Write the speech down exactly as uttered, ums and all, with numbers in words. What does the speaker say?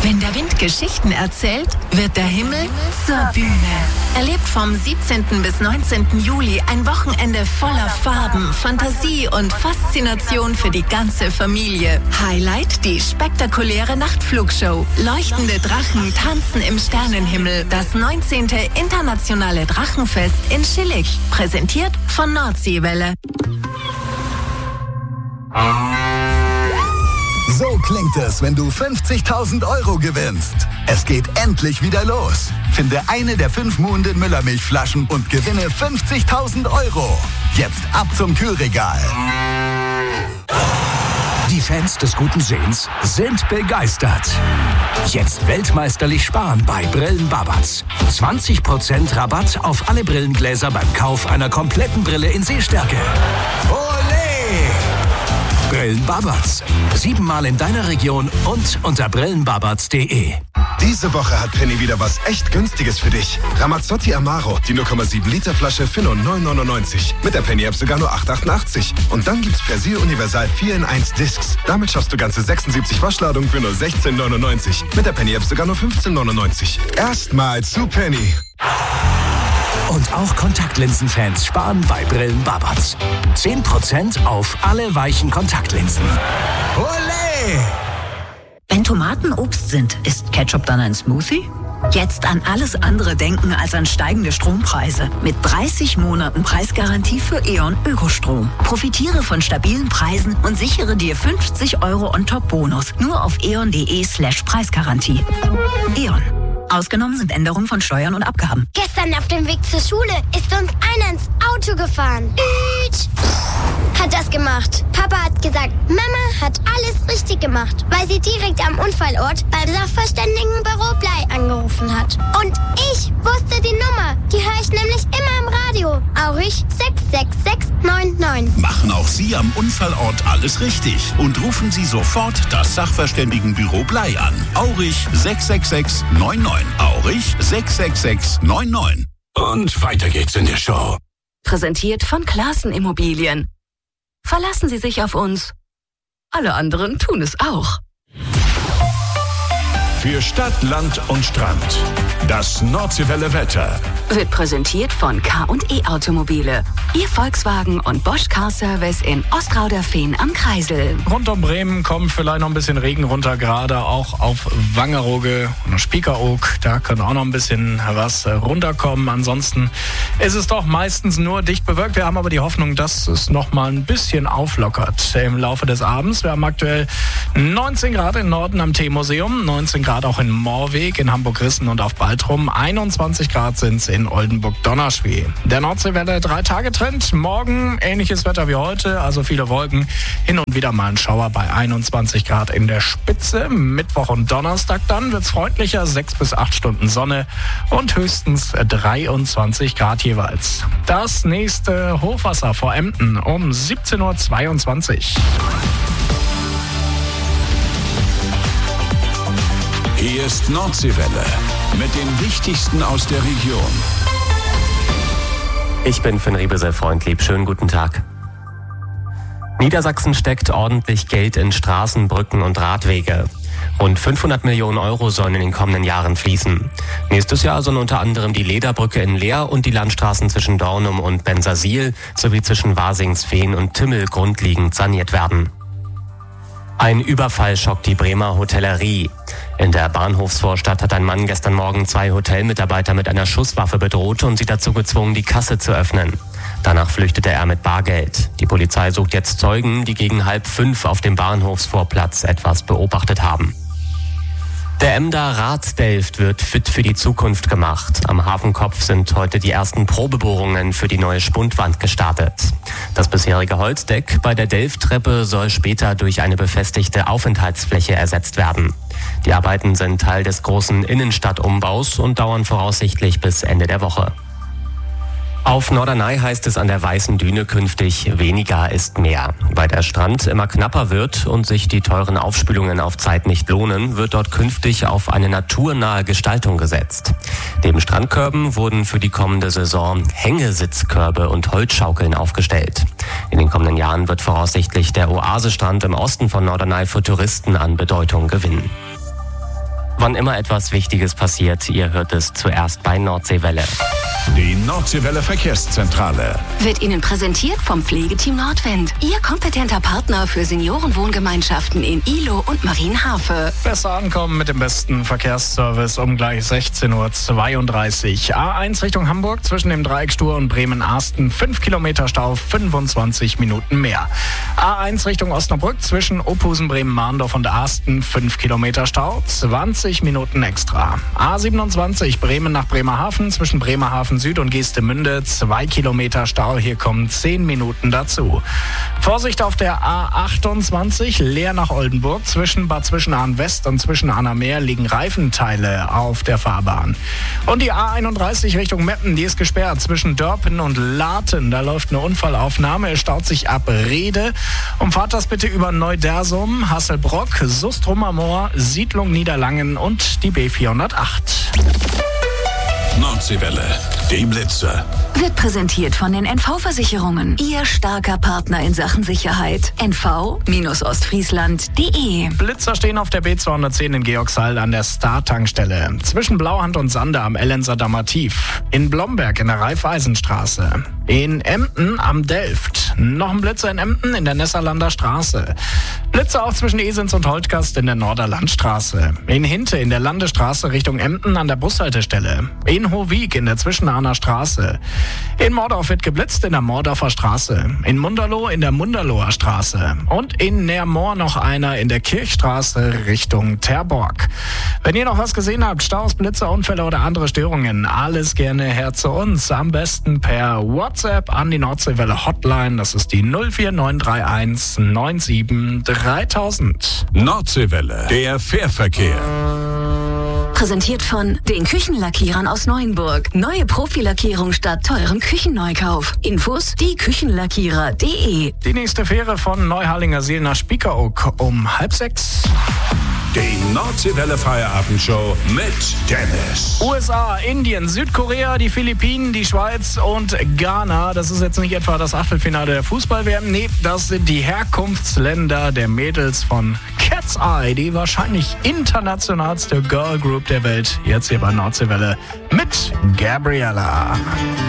Wenn der Wind Geschichten erzählt, wird der Himmel zur Bühne. Erlebt vom siebzehnten bis neunzehnten Juli ein Wochenende voller Farben, Fantasie und Faszination für die ganze Familie. Highlight die spektakuläre Nachtflugshow. Leuchtende Drachen tanzen im Sternenhimmel. Das neunzehnte Internationale Drachenfest in Schillig. Präsentiert von Nordseewelle. So klingt es, wenn du fünfzigtausend Euro gewinnst. Es geht endlich wieder los. Finde eine der fünf Muhnden Müllermilchflaschen und gewinne fünfzigtausend Euro. Jetzt ab zum Kühlregal. Die Fans des guten Sehens sind begeistert. Jetzt weltmeisterlich sparen bei Brillen Babatz. zwanzig Prozent Rabatt auf alle Brillengläser beim Kauf einer kompletten Brille in Sehstärke. Olé! Brillen Babatz. Siebenmal in deiner Region und unter brillenbabatz punkt de. Diese Woche hat Penny wieder was echt Günstiges für dich. Ramazzotti Amaro, die null Komma sieben Liter Flasche für nur neun neunundneunzig. Mit der Penny-App sogar nur acht achtundachtzig. Und dann gibt's Persil Universal vier in eins Discs. Damit schaffst du ganze sechsundsiebzig Waschladungen für nur sechzehn neunundneunzig. Mit der Penny-App sogar nur fünfzehn neunundneunzig. Erstmal zu Penny. Und auch Kontaktlinsenfans sparen bei Brillen Babatz. zehn Prozent auf alle weichen Kontaktlinsen. Olé! Wenn Tomaten Obst sind, ist Ketchup dann ein Smoothie? Jetzt an alles andere denken als an steigende Strompreise. Mit dreißig Monaten Preisgarantie für E.ON Ökostrom. Profitiere von stabilen Preisen und sichere dir fünfzig Euro On-Top-Bonus. Nur auf eon.de slash Preisgarantie. E.ON. Ausgenommen sind Änderungen von Steuern und Abgaben. Gestern auf dem Weg zur Schule ist uns einer ins Auto gefahren. Ütsch. Hat das gemacht. Papa hat gesagt, Mama hat alles richtig gemacht, weil sie direkt am Unfallort beim Sachverständigenbüro Blei angerufen hat. Und ich wusste die Nummer. Die höre ich nämlich immer im Radio. Aurich sechs sechs sechs neun neun. Machen auch Sie am Unfallort alles richtig und rufen Sie sofort das Sachverständigenbüro Blei an. Aurich sechs sechs sechs neun neun. Aurich sechs sechs sechs neun neun. Und weiter geht's in der Show. Präsentiert von Classen Immobilien. Verlassen Sie sich auf uns. Alle anderen tun es auch. Für Stadt, Land und Strand. Das Nordseewelle Wetter. Wird präsentiert von K und E Automobile. Ihr Volkswagen und Bosch Car Service in Ostrauderfehn am Kreisel. Rund um Bremen kommt vielleicht noch ein bisschen Regen runter, gerade auch auf Wangerooge und Spiekeroog. Da kann auch noch ein bisschen was runterkommen. Ansonsten ist es doch meistens nur dicht bewölkt. Wir haben aber die Hoffnung, dass es noch mal ein bisschen auflockert im Laufe des Abends. Wir haben aktuell neunzehn Grad im Norden am Teemuseum, neunzehn Grad auch in Moorweg, in Hamburg-Rissen und auf Baltrum. einundzwanzig Grad sind es in Oldenburg-Donnerschwie. Der Nordseewelle drei-Tage-Trend. Morgen ähnliches Wetter wie heute, also viele Wolken. Hin und wieder mal ein Schauer bei einundzwanzig Grad in der Spitze. Mittwoch und Donnerstag dann wird es freundlicher, sechs bis acht Stunden Sonne und höchstens dreiundzwanzig Grad jeweils. Das nächste Hochwasser vor Emden um siebzehn Uhr zweiundzwanzig. Hier ist Nordseewelle mit dem Wichtigsten aus der Region. Ich bin Finn Riebesel-Freundlieb. Schönen guten Tag. Niedersachsen steckt ordentlich Geld in Straßen, Brücken und Radwege. Rund fünfhundert Millionen Euro sollen in den kommenden Jahren fließen. Nächstes Jahr sollen unter anderem die Lederbrücke in Leer und die Landstraßen zwischen Dornum und Bensersiel sowie zwischen Wasingsfehn und Tümmel grundlegend saniert werden. Ein Überfall schockt die Bremer Hotellerie. In der Bahnhofsvorstadt hat ein Mann gestern Morgen zwei Hotelmitarbeiter mit einer Schusswaffe bedroht und sie dazu gezwungen, die Kasse zu öffnen. Danach flüchtete er mit Bargeld. Die Polizei sucht jetzt Zeugen, die gegen halb fünf auf dem Bahnhofsvorplatz etwas beobachtet haben. Der Emder Raddelft wird fit für die Zukunft gemacht. Am Hafenkopf sind heute die ersten Probebohrungen für die neue Spundwand gestartet. Das bisherige Holzdeck bei der Delft-Treppe soll später durch eine befestigte Aufenthaltsfläche ersetzt werden. Die Arbeiten sind Teil des großen Innenstadtumbaus und dauern voraussichtlich bis Ende der Woche. Auf Norderney heißt es an der Weißen Düne künftig, weniger ist mehr. Weil der Strand immer knapper wird und sich die teuren Aufspülungen auf Zeit nicht lohnen, wird dort künftig auf eine naturnahe Gestaltung gesetzt. Neben Strandkörben wurden für die kommende Saison Hängesitzkörbe und Holzschaukeln aufgestellt. In den kommenden Jahren wird voraussichtlich der Oasestrand im Osten von Norderney für Touristen an Bedeutung gewinnen. Wann immer etwas Wichtiges passiert, ihr hört es zuerst bei Nordseewelle. Die Nordseewelle Verkehrszentrale wird Ihnen präsentiert vom Pflegeteam Nordwind. Ihr kompetenter Partner für Seniorenwohngemeinschaften in Ihlow und Marienhafe. Besser ankommen mit dem besten Verkehrsservice um gleich sechzehn Uhr zweiunddreißig. A eins Richtung Hamburg zwischen dem Dreieck Stur und Bremen-Arsten. fünf Kilometer Stau, fünfundzwanzig Minuten mehr. A eins Richtung Osnabrück zwischen Ophusen, Bremen-Mahndorf und Arsten. fünf Kilometer Stau, zwanzig Minuten extra. A siebenundzwanzig Bremen nach Bremerhaven zwischen Bremerhaven Süd und Geestemünde, zwei Kilometer Stau, hier kommen zehn Minuten dazu. Vorsicht auf der A achtundzwanzig, Leer nach Oldenburg, zwischen Bad Zwischenahn West und Zwischenahner liegen Reifenteile auf der Fahrbahn. Und die A einunddreißig Richtung Meppen, die ist gesperrt, zwischen Dörpen und Laten, da läuft eine Unfallaufnahme, es staut sich ab Rede. Umfahrt das bitte über Neudersum, Hasselbrock, Sustrum am Moor, Siedlung Niederlangen und die B vierhundertacht. Nordseewelle, die Blitze. Wird präsentiert von den N V-Versicherungen. Ihr starker Partner in Sachen Sicherheit. N V Ostfriesland Punkt de. Blitzer stehen auf der B zweihundertzehn in Georgshall an der Star-Tankstelle. Zwischen Blauhand und Sande am Ellenser Dammer Tief. In Blomberg in der Raiffeisenstraße. In Emden am Delft. Noch ein Blitzer in Emden in der Nesserlander Straße. Blitzer auch zwischen Esens und Holtgast in der Norderlandstraße. In Hinte in der Landestraße Richtung Emden an der Bushaltestelle. In Hohwig in der Zwischenahner Straße. In Mordorf wird geblitzt in der Mordorfer Straße. In Munderloh in der Munderloher Straße. Und in Neermoor noch einer in der Kirchstraße Richtung Terborg. Wenn ihr noch was gesehen habt, Staus, Blitzer, Unfälle oder andere Störungen, alles gerne her zu uns. Am besten per WhatsApp an die Nordseewelle Hotline. Das ist die null vier neun drei eins neun sieben dreitausend. Nordseewelle, der Fährverkehr. Präsentiert von den Küchenlackierern aus Neuenburg. Neue Profilackierung statt teurem Küchenneukauf. Infos die Küchenlackierer Punkt de. Die nächste Fähre von Neuharlinger Seel nach Spiekeroog um halb sechs. Die Nordseewelle Feierabendshow mit Dennis. U S A, Indien, Südkorea, die Philippinen, die Schweiz und Ghana. Das ist jetzt nicht etwa das Achtelfinale der Fußball-W M. Nee, das sind die Herkunftsländer der Mädels von Cat's Eye, die wahrscheinlich internationalste Girl Group der Welt. Jetzt hier bei Nordseewelle mit Gabriella.